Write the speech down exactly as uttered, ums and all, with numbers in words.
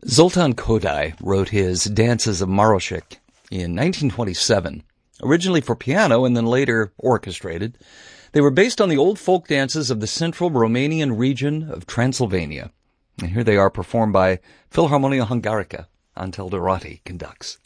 Zoltan Kodály wrote his Dances of Marošík in nineteen twenty-seven, originally for piano and then later orchestrated. They were based on the old folk dances of the central Romanian region of Transylvania. And here they are performed by Philharmonia Hungarica. Antal Dorati conducts.